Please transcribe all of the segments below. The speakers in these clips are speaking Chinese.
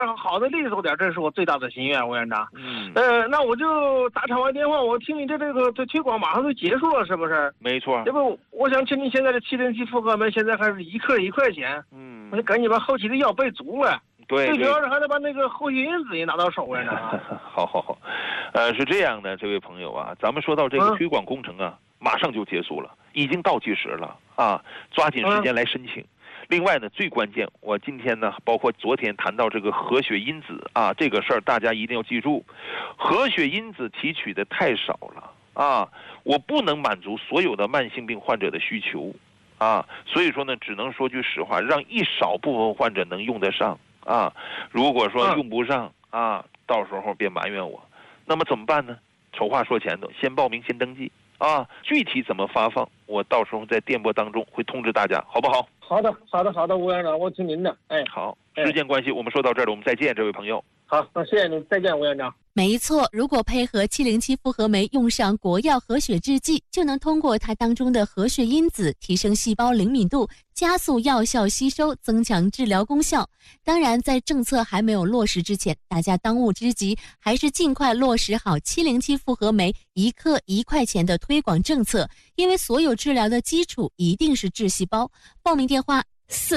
好的利索点，这是我最大的心愿，吴院长。那我就打场完电话，我听你这推广马上就结束了，是不是？ 没错。 要不我想请你现在的707复合酶，现在还是一克1块钱。我就赶紧把后期的药备足了。 对， 最主要是还得把那个后续因子也拿到手上呢。 好，是这样的，这位朋友啊，咱们说到这个推广工程啊，马上就结束了，已经倒计时了啊，抓紧时间来申请。另外呢，最关键，我今天呢，包括昨天谈到这个合血因子啊，这个事儿大家一定要记住，合血因子提取的太少了啊，我不能满足所有的慢性病患者的需求啊，所以说呢，只能说句实话，让一少部分患者能用得上啊。如果说用不上啊，到时候别埋怨我。那么怎么办呢？丑话说前头，先报名先登记啊，具体怎么发放，我到时候在电波当中会通知大家，好不好？ 好的，吴院长，我听您的。 好，时间关系，我们说到这儿了，我们再见，这位朋友。 好，那谢谢您，再见，吴院长。 没错，如果配合707复合酶用上国药合血制剂，就能通过它当中的合血因子提升细胞灵敏度，加速药效吸收，增强治疗功效。当然，在政策还没有落实之前，大家当务之急还是尽快落实好707复合酶1克1块钱的推广政策，因为所有治疗的基础一定是致细胞。报名电话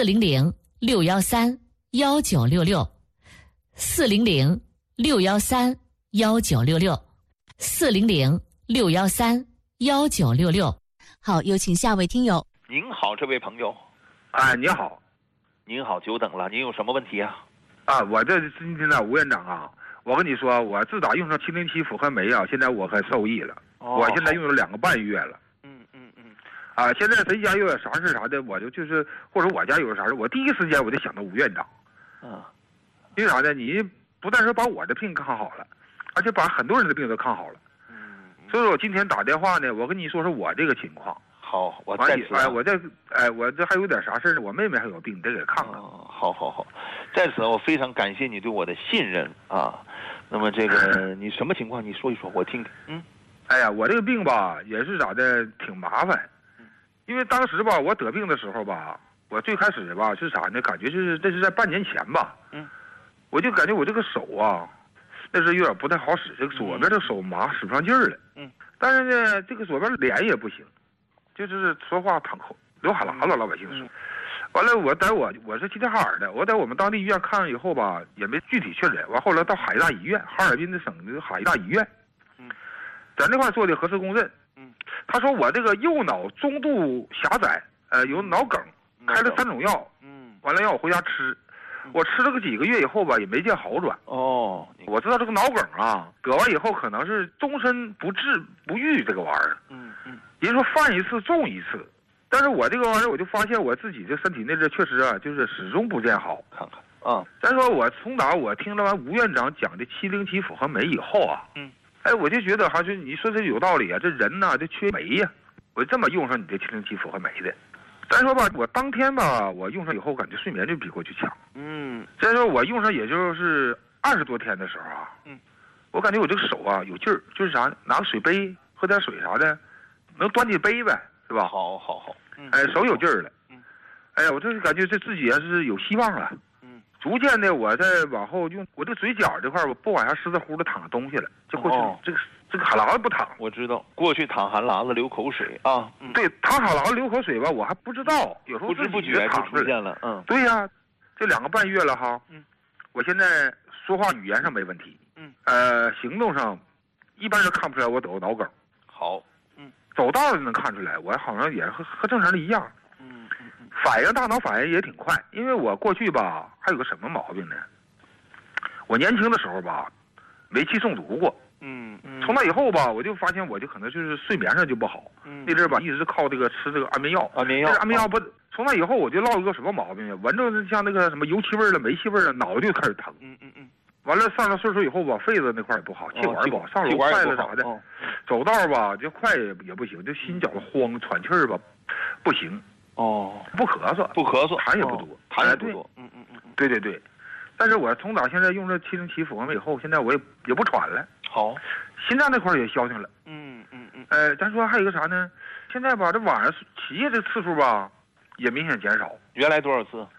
400-613-1966，400-613-1966。好，有请下位听友。 您好，这位朋友。 你好。 您好，久等了，您有什么问题啊？ 我这今天呢，吴院长啊，我跟你说，我自打用上707复合酶啊，现在我可受益了。我现在用了2个半月了。现在谁家又有啥事啥的，我就是或者我家有啥事，我第一时间我就想到吴院长。因为啥呢？你不但是把我的病看好了，而且把很多人的病都看好了。所以我今天打电话呢，我跟你说说我这个情况。 好，我在此。 我这还有点啥事呢？我妹妹还有病，你得给看看。 好，在此我非常感谢你对我的信任啊。那么这个你什么情况？你说一说，我听听。 我这个病吧，也是咋的，挺麻烦。因为当时吧，我得病的时候吧，我最开始吧是啥呢？感觉这是在半年前吧。我就感觉我这个手啊，那是有点不太好使，这个左边的手麻，使不上劲儿了。但是呢，这个左边脸也不行，就是说话淌口流哈喇子，老百姓说。完了，我是齐齐哈尔的，我在我们当地医院看了以后吧，也没具体确诊。完后来到海大医院，哈尔滨的省的海大医院，在那块做的核磁共振。他说我这个右脑中度狭窄，有脑梗，开了3种药。完了让我回家吃。我吃了个几个月以后吧，也没见好转。我知道这个脑梗啊，得完以后可能是终身不治不愈这个玩意儿。人说犯一次重一次，但是我这个玩意儿，我就发现我自己这身体内这确实啊，就是始终不见好。 看看再说我从哪我听了完吴院长讲的707复合酶以后啊，我就觉得还是你说这有道理啊，这人呐，这缺酶呀，我这么用上你这707复合酶的。再说吧，我当天吧，我用上以后感觉睡眠就比过去强。再说我用上也就是20多天的时候啊，我感觉我这个手啊有劲儿，就是啥，拿个水杯喝点水啥的，能端起杯呗，是吧？ 好。 手有劲儿了。我这感觉这自己也是有希望了。逐渐的我在往后用我这嘴角这块我不往下湿乎的淌着东西了，就过去这个哈喇子不淌。 我知道，过去淌哈喇子流口水啊。 对，淌哈喇子流口水吧，我还不知道，有时候不知不觉就出现了。 对呀，这2个半月了哈。我现在说话语言上没问题。行动上，一般人看不出来我得过脑梗。 好。 走道就能看出来，我好像也和正常人一样。反应大脑反应也挺快，因为我过去吧还有个什么毛病呢？我年轻的时候吧，煤气中毒过。从那以后吧，我就发现我就可能就是睡眠上就不好。那阵吧一直是靠这个吃这个安眠药。安眠药不，从那以后我就落一个什么毛病呢？闻着像那个什么油漆味了、煤气味了，脑袋就开始疼。完了上了岁数以后吧，肺子那块也不好，气管不好，上楼快了啥的，走道吧就快也不行，就心绞慌，喘气儿吧不行。不咳嗽，痰也不多， 痰也不多。 对。但是我从哪现在用这707复合酶以后，现在我也不喘了。 好， 心脏那块也消停了。咱说还有一个啥呢？现在吧，这晚上起夜这次数吧，也明显减少。 原来多少次？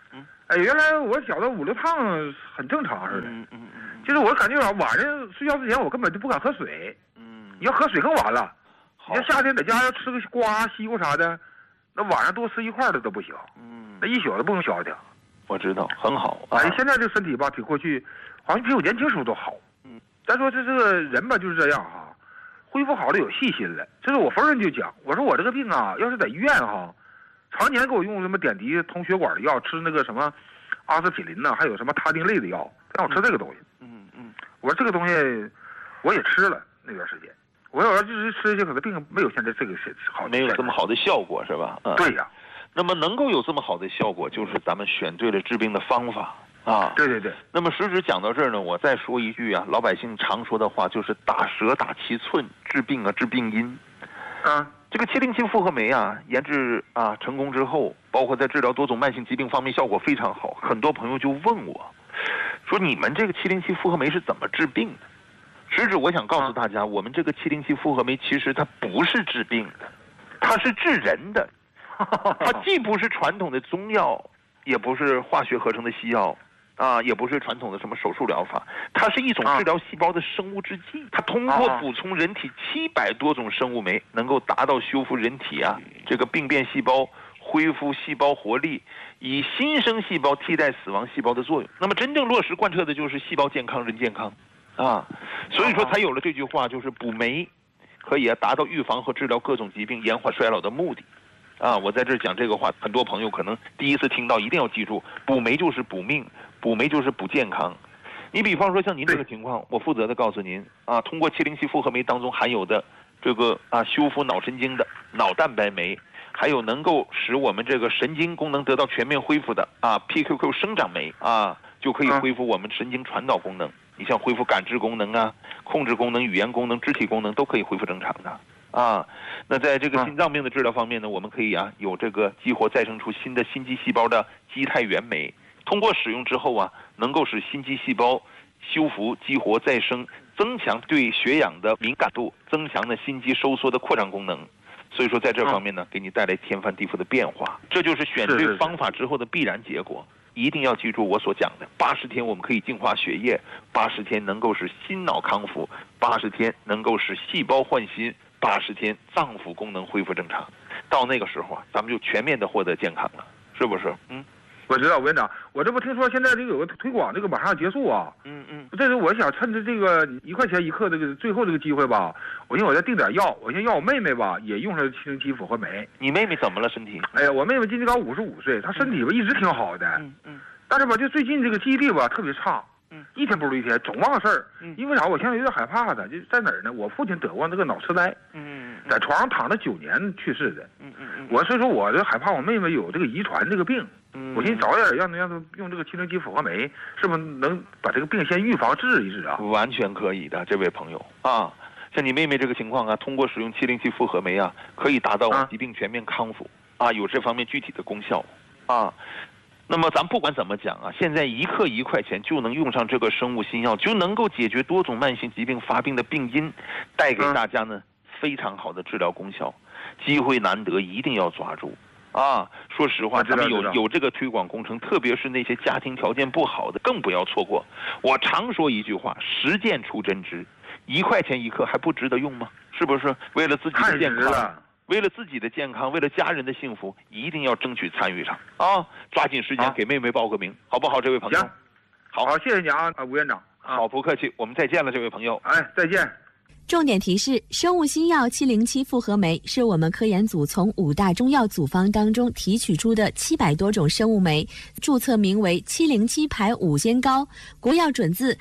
哎，原来我小的5、6趟很正常似的。就是我感觉晚上睡觉之前我根本就不敢喝水。你要喝水更完了。你要夏天在家要吃个瓜、西瓜啥的，那晚上多吃一块的都不行。那一宿都不能消停。 我知道，很好。 哎，现在这身体吧，比过去好像比我年轻时候都好。咱说这个人吧就是这样哈，恢复好了有细心了。这是我逢人就讲，我说我这个病啊，要是在医院哈，常年给我用什么点滴通血管的药，吃那个什么阿司匹林呐，还有什么他汀类的药，让我吃这个东西。我说这个东西我也吃了那段时间，我要就是吃这些，可能病没有现在这个好， 没有这么好的效果是吧？ 对呀。 那么能够有这么好的效果，就是咱们选对了治病的方法啊。 对对对。 那么实质讲到这儿呢，我再说一句啊，老百姓常说的话就是打蛇打七寸，治病啊治病因。这个707复合酶啊，研制啊成功之后，包括在治疗多种慢性疾病方面效果非常好。很多朋友就问我，说你们这个707复合酶是怎么治病的？实质我想告诉大家，我们这个707复合酶其实它不是治病的，它是治人的。它既不是传统的中药，也不是化学合成的西药，也不是传统的什么手术疗法，它是一种治疗细胞的生物制剂。它通过补充人体700多种生物酶，能够达到修复人体这个病变细胞、恢复细胞活力，以新生细胞替代死亡细胞的作用。那么真正落实贯彻的就是细胞健康人健康所以说才有了这句话，就是补酶可以达到预防和治疗各种疾病、延缓衰老的目的。我在这儿讲这个话，很多朋友可能第一次听到，一定要记住，补酶就是补命，补酶就是补健康。你比方说像您这个情况，我负责的告诉您通过707复合酶当中含有的这个修复脑神经的脑蛋白酶，还有能够使我们这个神经功能得到全面恢复的PQQ 生长酶就可以恢复我们神经传导功能。你像恢复感知功能控制功能、语言功能、肢体功能都可以恢复正常的。那在这个心脏病的治疗方面呢，我们可以有这个激活再生出新的心肌细胞的肌肽原酶，通过使用之后能够使心肌细胞修复、激活、再生，增强对血氧的敏感度，增强呢心肌收缩的扩张功能。所以说在这方面呢，给你带来天翻地覆的变化。这就是选对方法之后的必然结果。一定要记住我所讲的，80天我们可以净化血液，80天能够使心脑康复，80天能够使细胞换新，80天脏腑功能恢复正常。到那个时候咱们就全面的获得健康了，是不是？ 我知道，吴院长，我这不听说现在这个有个推广，这个马上要结束这是我想趁着这个1块钱1克这个最后这个机会吧，我寻思我再订点药，我先让我妹妹吧也用上707复合酶。 你妹妹怎么了身体？ 哎呀，我妹妹今年刚55岁，她身体吧一直挺好的，但是吧就最近这个记忆力吧特别差，一天不如一天，总忘事儿。因为啥？我现在有点害怕的，就在哪儿呢？我父亲得过那个脑痴呆，在床上躺了9年去世的。所以说我就害怕我妹妹有这个遗传这个病。我寻思早点让她用这个707复合酶，是不是能把这个病先预防治一治完全可以的，这位朋友像你妹妹这个情况通过使用707复合酶可以达到疾病全面康复有这方面具体的功效那么咱不管怎么讲现在1克1块钱就能用上这个生物新药，就能够解决多种慢性疾病发病的病因，带给大家呢非常好的治疗功效。机会难得，一定要抓住说实话，咱们有这个推广工程，特别是那些家庭条件不好的，更不要错过。我常说一句话，实践出真知，1块钱1克还不值得用吗？是不是？为了自己的健康，为了自己的健康，为了家人的幸福，一定要争取参与上抓紧时间给妹妹报个名，好不好？这位朋友， 好，谢谢你吴院长。 好，不客气，我们再见了，这位朋友。 再见。 重点提示：生物新药707复合酶是我们科研组从5大中药组方当中提取出的700多种生物酶，注册名为707排5仙膏，国药准字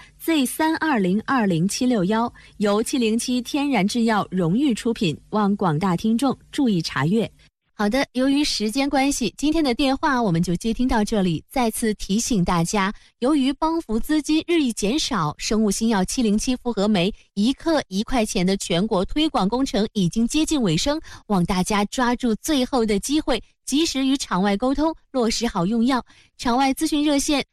Z320207611，由707天然制药荣誉出品，望广大听众注意查阅。好的，由于时间关系，今天的电话我们就接听到这里。再次提醒大家，由于帮扶资金日益减少，生物新药707复合酶1克1块钱的全国推广工程已经接近尾声，望大家抓住最后的机会，及时与场外沟通，落实好用药。场外咨询热线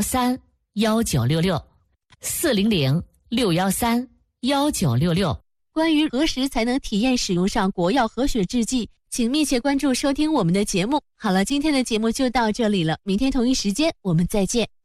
400-613-1966，400-613-1966，400-613-1966。 关于何时才能体验使用上国药和血制剂，请密切关注收听我们的节目。好了，今天的节目就到这里了，明天同一时间我们再见。